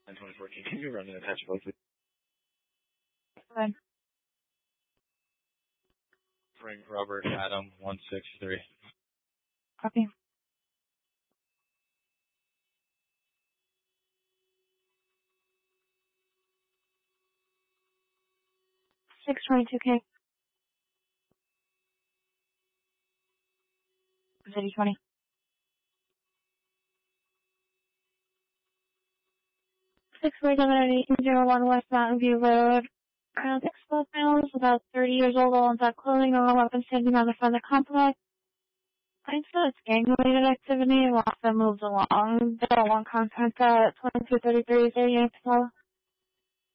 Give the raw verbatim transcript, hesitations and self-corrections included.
nine twenty-four, can you run an attach both? Good. Frank Robert Adam one six three. Copy. six twenty-two K. City twenty. six forty-seven eighteen oh one West Mountain View Road. Around six twelve pounds, about thirty years old, all in black clothing, no weapons standing on the front of the complex. I saw it's gang-related activity and lots that moves along. There are one contact at twenty-two thirty-three thirty-eight Patel.